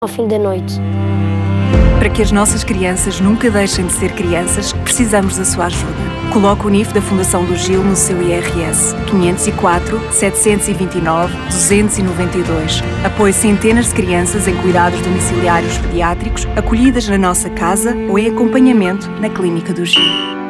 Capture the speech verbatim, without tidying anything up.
ao fim da noite. Para que as nossas crianças nunca deixem de ser crianças, precisamos da sua ajuda. Coloque o N I F da Fundação do Gil no seu I R S. quinhentos e quatro, setecentos e vinte e nove, duzentos e noventa e dois. Apoie centenas de crianças em cuidados domiciliários pediátricos, acolhidas na nossa casa ou em acompanhamento na Clínica do Gil.